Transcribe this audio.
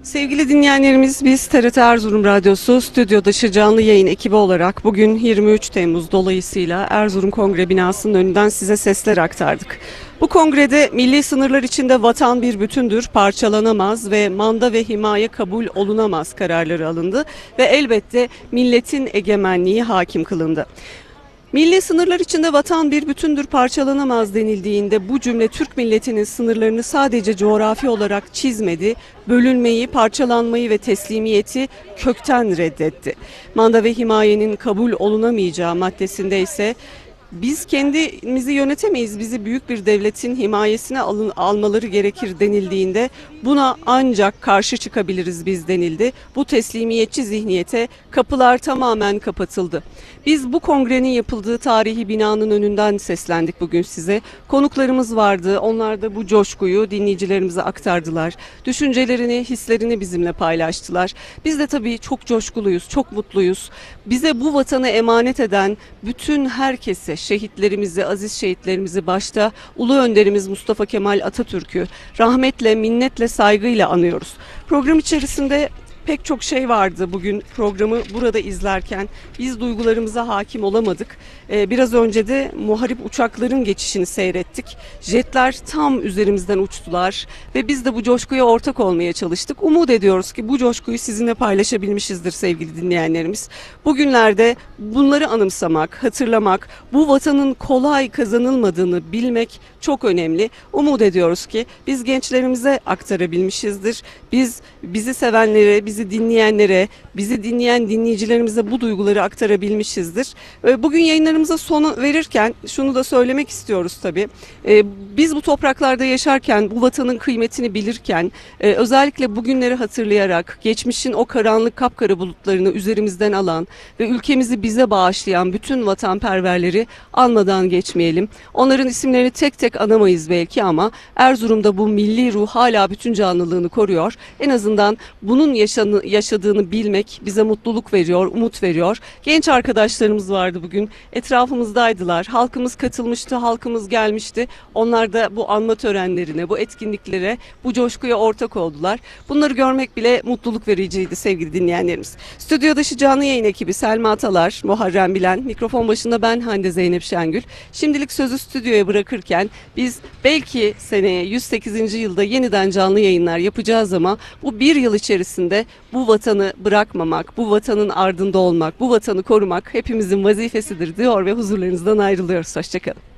Sevgili dinleyenlerimiz, biz TRT Erzurum Radyosu stüdyo dışı canlı yayın ekibi olarak bugün 23 Temmuz dolayısıyla Erzurum Kongre binasının önünden size sesler aktardık. Bu kongrede milli sınırlar içinde vatan bir bütündür, parçalanamaz ve manda ve himaye kabul olunamaz kararları alındı ve elbette milletin egemenliği hakim kılındı. Milli sınırlar içinde vatan bir bütündür, parçalanamaz denildiğinde bu cümle Türk milletinin sınırlarını sadece coğrafi olarak çizmedi, bölünmeyi, parçalanmayı ve teslimiyeti kökten reddetti. Manda ve himayenin kabul olunamayacağı maddesinde ise biz kendimizi yönetemeyiz, bizi büyük bir devletin himayesine almaları gerekir denildiğinde buna ancak karşı çıkabiliriz biz denildi. Bu teslimiyetçi zihniyete kapılar tamamen kapatıldı. Biz bu kongrenin yapıldığı tarihi binanın önünden seslendik bugün size. Konuklarımız vardı, onlar da bu coşkuyu dinleyicilerimize aktardılar. Düşüncelerini, hislerini bizimle paylaştılar. Biz de tabii çok coşkuluyuz, çok mutluyuz. Bize bu vatanı emanet eden bütün herkese, şehitlerimizi, aziz şehitlerimizi başta Ulu Önderimiz Mustafa Kemal Atatürk'ü rahmetle, minnetle, saygıyla anıyoruz. Program içerisinde pek çok şey vardı bugün programı burada izlerken. Biz duygularımıza hakim olamadık. Biraz önce de muharip uçakların geçişini seyrettik. Jetler tam üzerimizden uçtular ve biz de bu coşkuya ortak olmaya çalıştık. Umut ediyoruz ki bu coşkuyu sizinle paylaşabilmişizdir sevgili dinleyenlerimiz. Bugünlerde bunları anımsamak, hatırlamak, bu vatanın kolay kazanılmadığını bilmek çok önemli. Umut ediyoruz ki biz gençlerimize aktarabilmişizdir. Bizi sevenlere, bizi dinleyenlere, bizi dinleyen dinleyicilerimize bu duyguları aktarabilmişizdir. Bugün yayınlarımıza sonu verirken şunu da söylemek istiyoruz tabii. Biz bu topraklarda yaşarken, bu vatanın kıymetini bilirken, özellikle bugünleri hatırlayarak, geçmişin o karanlık kapkara bulutlarını üzerimizden alan ve ülkemizi bize bağışlayan bütün vatanperverleri anmadan geçmeyelim. Onların isimlerini tek tek anamayız belki ama Erzurum'da bu milli ruh hala bütün canlılığını koruyor. En azından bunun yaşadığını bilmek bize mutluluk veriyor, umut veriyor. Genç arkadaşlarımız vardı bugün. Etrafımızdaydılar. Halkımız katılmıştı, halkımız gelmişti. Onlar da bu anma törenlerine, bu etkinliklere, bu coşkuya ortak oldular. Bunları görmek bile mutluluk vericiydi sevgili dinleyenlerimiz. Stüdyo dışı canlı yayın ekibi Selma Atalar, Muharrem Bilen, mikrofon başında ben Hande Zeynep Şengül. Şimdilik sözü stüdyoya bırakırken biz belki seneye 108. yılda yeniden canlı yayınlar yapacağız ama bu bir yıl içerisinde bu vatanı bırakmamak, bu vatanın ardında olmak, bu vatanı korumak hepimizin vazifesidir diyor ve huzurlarınızdan ayrılıyoruz. Hoşçakalın.